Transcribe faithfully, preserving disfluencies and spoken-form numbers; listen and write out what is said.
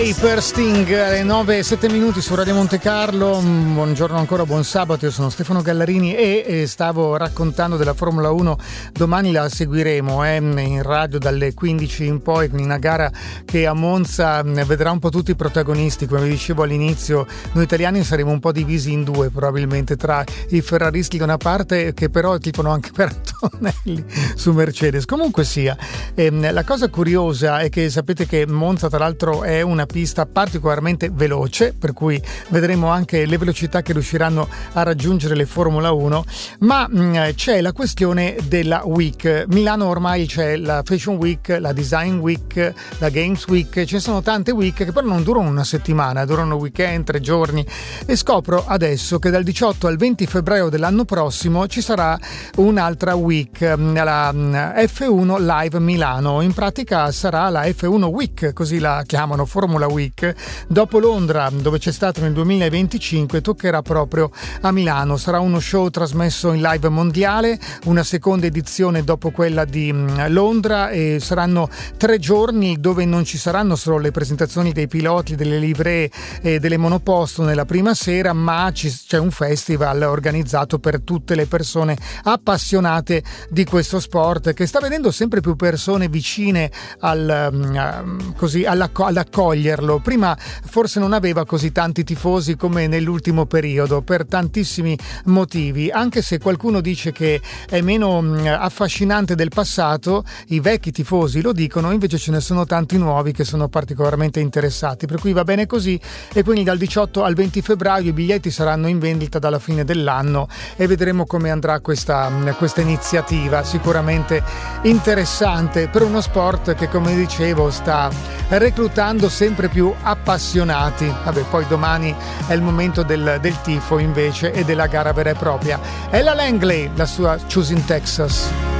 Day per Sting, alle nove e sette minuti su Radio Monte Carlo. Buongiorno ancora, buon sabato, io sono Stefano Gallarini e, e stavo raccontando della Formula uno. Domani la seguiremo eh, in radio dalle quindici in poi, con una gara che a Monza vedrà un po' tutti i protagonisti. Come vi dicevo all'inizio, noi italiani saremo un po' divisi in due probabilmente, tra i ferraristi da una parte che però tifano anche per Antonelli su Mercedes. Comunque sia, ehm, la cosa curiosa è che sapete che Monza tra l'altro è una pista particolarmente veloce, per cui vedremo anche le velocità che riusciranno a raggiungere le Formula uno, ma mh, c'è la questione della week. Milano ormai c'è la Fashion Week, la Design Week, la Games Week, ci sono tante week che però non durano una settimana, durano weekend, tre giorni, e scopro adesso che dal diciotto al venti febbraio dell'anno prossimo ci sarà un'altra week, la F uno Live Milano. In pratica sarà la F uno Week, così la chiamano, Formula Week. Dopo Londra, dove c'è stato nel duemilaventicinque, toccherà proprio a Milano. Sarà uno show trasmesso in live mondiale, una seconda edizione dopo quella di Londra, e saranno tre giorni dove non ci saranno solo le presentazioni dei piloti, delle livree e delle monoposto nella prima sera, ma ci, c'è un festival organizzato per tutte le persone appassionate di questo sport, che sta vedendo sempre più persone vicine al, così, ad accoglierlo. Prima forse non aveva così tanti tifosi come nell'ultimo periodo, per tantissimi motivi, anche se qualcuno dice che è meno affascinante del passato. I vecchi tifosi lo dicono, invece ce ne sono tanti nuovi che sono particolarmente interessati, per cui va bene così. E quindi dal diciotto al venti febbraio i biglietti saranno in vendita dalla fine dell'anno e vedremo come andrà questa, questa iniziativa, sicuramente interessante per uno sport che, come dicevo, sta reclutando sempre più appassionati. Vabbè, poi domani è il momento del, del tifo invece e della gara vera e propria. Ella Langley, la sua Choosing Texas.